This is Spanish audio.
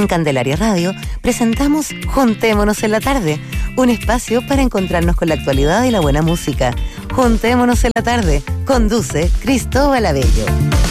Candelaria Radio presentamos Juntémonos en la Tarde, un espacio para encontrarnos con la actualidad y la buena música. Juntémonos en la Tarde, conduce Cristóbal Abello.